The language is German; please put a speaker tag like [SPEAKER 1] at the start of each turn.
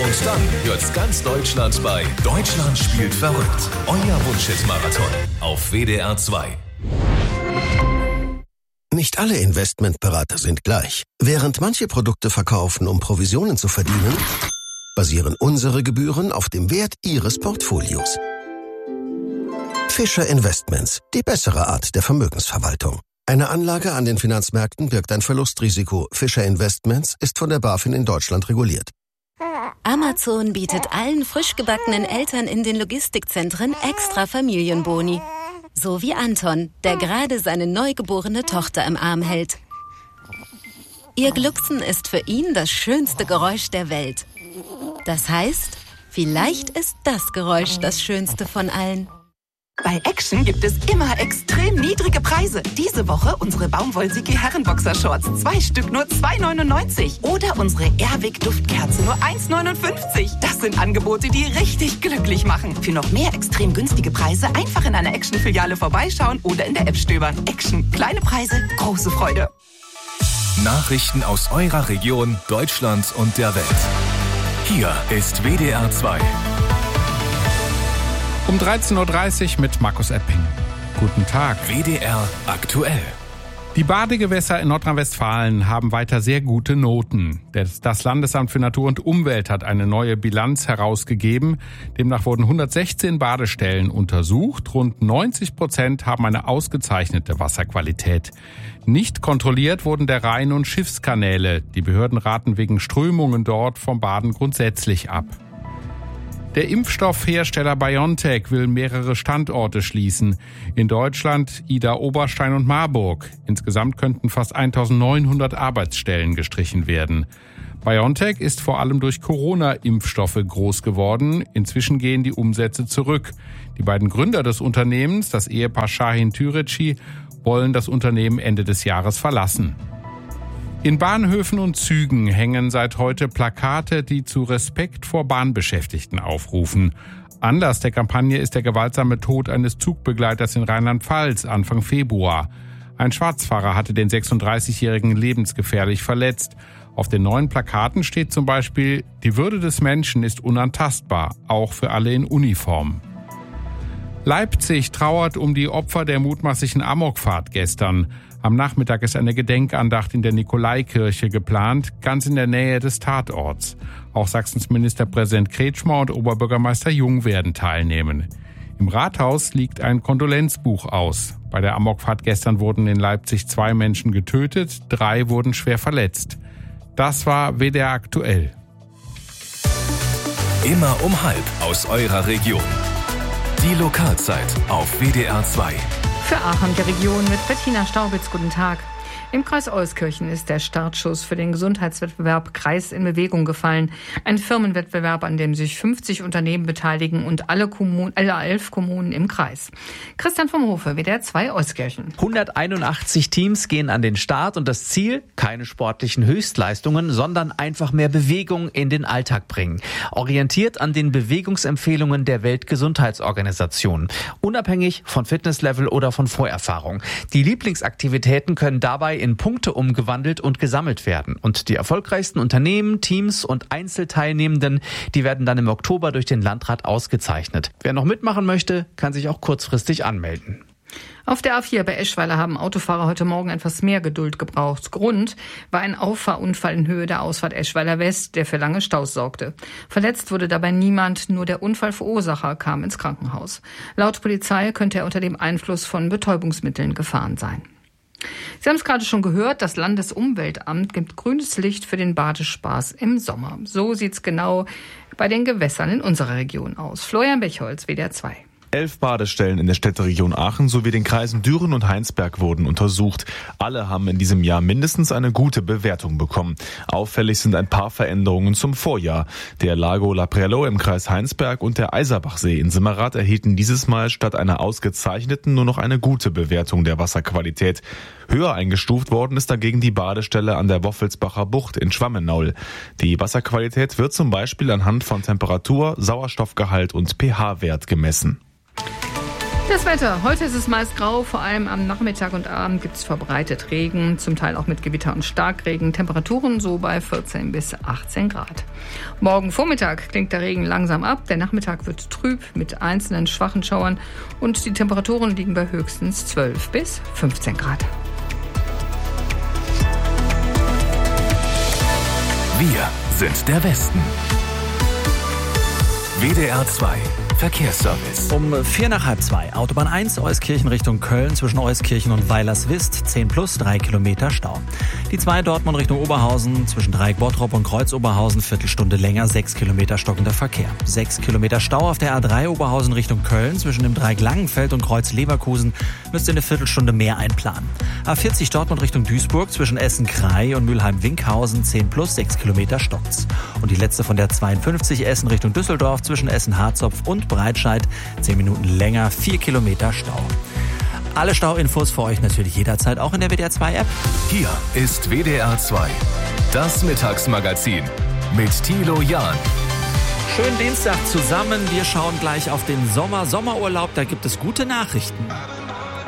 [SPEAKER 1] Und dann hört ganz Deutschland bei Deutschland spielt verrückt. Euer Wunschhit-Marathon auf WDR 2.
[SPEAKER 2] Nicht alle Investmentberater sind gleich. Während manche Produkte verkaufen, um Provisionen zu verdienen, basieren unsere Gebühren auf dem Wert Ihres Portfolios. Fischer Investments, die bessere Art der Vermögensverwaltung. Eine Anlage an den Finanzmärkten birgt ein Verlustrisiko. Fischer Investments ist von der BaFin in Deutschland reguliert.
[SPEAKER 3] Amazon bietet allen frisch gebackenen Eltern in den Logistikzentren extra Familienboni. So wie Anton, der gerade seine neugeborene Tochter im Arm hält. Ihr Glucksen ist für ihn das schönste Geräusch der Welt. Das heißt, vielleicht ist das Geräusch das schönste von allen.
[SPEAKER 4] Bei Action gibt es immer extrem niedrige Preise. Diese Woche unsere Baumwollsiki Herrenboxershorts. 2 Stück nur 2,99. Oder unsere Airwick Duftkerze nur 1,59. Das sind Angebote, die richtig glücklich machen. Für noch mehr extrem günstige Preise einfach in einer Action-Filiale vorbeischauen oder in der App stöbern. Action. Kleine Preise, große Freude.
[SPEAKER 1] Nachrichten aus eurer Region, Deutschland und der Welt. Hier ist WDR 2.
[SPEAKER 5] Um 13.30 Uhr mit Markus Epping. Guten Tag.
[SPEAKER 1] WDR aktuell.
[SPEAKER 5] Die Badegewässer in Nordrhein-Westfalen haben weiter sehr gute Noten. Das Landesamt für Natur und Umwelt hat eine neue Bilanz herausgegeben. Demnach wurden 116 Badestellen untersucht. Rund 90% haben eine ausgezeichnete Wasserqualität. Nicht kontrolliert wurden der Rhein- und Schiffskanäle. Die Behörden raten wegen Strömungen dort vom Baden grundsätzlich ab. Der Impfstoffhersteller BioNTech will mehrere Standorte schließen. In Deutschland, Ida Oberstein und Marburg. Insgesamt könnten fast 1900 Arbeitsstellen gestrichen werden. BioNTech ist vor allem durch Corona-Impfstoffe groß geworden. Inzwischen gehen die Umsätze zurück. Die beiden Gründer des Unternehmens, das Ehepaar Şahin Türeci, wollen das Unternehmen Ende des Jahres verlassen. In Bahnhöfen und Zügen hängen seit heute Plakate, die zu Respekt vor Bahnbeschäftigten aufrufen. Anlass der Kampagne ist der gewaltsame Tod eines Zugbegleiters in Rheinland-Pfalz Anfang Februar. Ein Schwarzfahrer hatte den 36-Jährigen lebensgefährlich verletzt. Auf den neuen Plakaten steht zum Beispiel: Die Würde des Menschen ist unantastbar, auch für alle in Uniform. Leipzig trauert um die Opfer der mutmaßlichen Amokfahrt gestern. Am Nachmittag ist eine Gedenkandacht in der Nikolaikirche geplant, ganz in der Nähe des Tatorts. Auch Sachsens Ministerpräsident Kretschmer und Oberbürgermeister Jung werden teilnehmen. Im Rathaus liegt ein Kondolenzbuch aus. Bei der Amokfahrt gestern wurden in Leipzig 2 Menschen getötet, 3 wurden schwer verletzt. Das war WDR aktuell.
[SPEAKER 1] Immer um 12:30 aus eurer Region. Die Lokalzeit auf WDR 2.
[SPEAKER 6] Für Aachen der Region mit Bettina Staubitz. Guten Tag. Im Kreis Euskirchen ist der Startschuss für den Gesundheitswettbewerb Kreis in Bewegung gefallen. Ein Firmenwettbewerb, an dem sich 50 Unternehmen beteiligen und alle 11 Kommunen im Kreis. Christian vom Hofe, WDR 2 Euskirchen.
[SPEAKER 7] 181 Teams gehen an den Start und das Ziel: keine sportlichen Höchstleistungen, sondern einfach mehr Bewegung in den Alltag bringen. Orientiert an den Bewegungsempfehlungen der Weltgesundheitsorganisation. Unabhängig von Fitnesslevel oder von Vorerfahrung. Die Lieblingsaktivitäten können dabei in Punkte umgewandelt und gesammelt werden. Und die erfolgreichsten Unternehmen, Teams und Einzelteilnehmenden, die werden dann im Oktober durch den Landrat ausgezeichnet. Wer noch mitmachen möchte, kann sich auch kurzfristig anmelden.
[SPEAKER 6] Auf der A4 bei Eschweiler haben Autofahrer heute Morgen etwas mehr Geduld gebraucht. Grund war ein Auffahrunfall in Höhe der Ausfahrt Eschweiler West, der für lange Staus sorgte. Verletzt wurde dabei niemand, nur der Unfallverursacher kam ins Krankenhaus. Laut Polizei könnte er unter dem Einfluss von Betäubungsmitteln gefahren sein. Sie haben es gerade schon gehört, das Landesumweltamt gibt grünes Licht für den Badespaß im Sommer. So sieht's genau bei den Gewässern in unserer Region aus. Florian Bechholz, WDR 2.
[SPEAKER 8] 11 Badestellen in der Städteregion Aachen sowie den Kreisen Düren und Heinsberg wurden untersucht. Alle haben in diesem Jahr mindestens eine gute Bewertung bekommen. Auffällig sind ein paar Veränderungen zum Vorjahr. Der Lago Laprello im Kreis Heinsberg und der Eiserbachsee in Simmerath erhielten dieses Mal statt einer ausgezeichneten nur noch eine gute Bewertung der Wasserqualität. Höher eingestuft worden ist dagegen die Badestelle an der Woffelsbacher Bucht in Schwammenaul. Die Wasserqualität wird zum Beispiel anhand von Temperatur, Sauerstoffgehalt und pH-Wert gemessen.
[SPEAKER 6] Das Wetter. Heute ist es meist grau, vor allem am Nachmittag und Abend gibt es verbreitet Regen, zum Teil auch mit Gewitter und Starkregen. Temperaturen so bei 14 bis 18 Grad. Morgen Vormittag klingt der Regen langsam ab. Der Nachmittag wird trüb mit einzelnen schwachen Schauern und die Temperaturen liegen bei höchstens 12 bis 15 Grad.
[SPEAKER 1] Wir sind der Westen. WDR 2 Verkehrsservice.
[SPEAKER 9] Um 1:45 Autobahn 1, Euskirchen Richtung Köln, zwischen Euskirchen und Weilerswist, 10+, 3 Kilometer Stau. Die 2 Dortmund Richtung Oberhausen, zwischen Dreieck Bottrop und Kreuz Oberhausen, Viertelstunde länger, 6 Kilometer stockender Verkehr. 6 Kilometer Stau auf der A3 Oberhausen Richtung Köln, zwischen dem Dreieck Langenfeld und Kreuz Leverkusen, müsst ihr eine Viertelstunde mehr einplanen. A40 Dortmund Richtung Duisburg, zwischen Essen-Krei und Mülheim-Winkhausen, 10+, 6 Kilometer stockt's. Und die letzte von der 52 Essen Richtung Düsseldorf, zwischen Essen-Harzopf und Breitscheid, 10 Minuten länger, 4 Kilometer Stau. Alle Stauinfos für euch natürlich jederzeit auch in der WDR 2 App.
[SPEAKER 1] Hier ist WDR 2, das Mittagsmagazin mit Thilo Jahn.
[SPEAKER 9] Schönen Dienstag zusammen. Wir schauen gleich auf den Sommerurlaub. Da gibt es gute Nachrichten.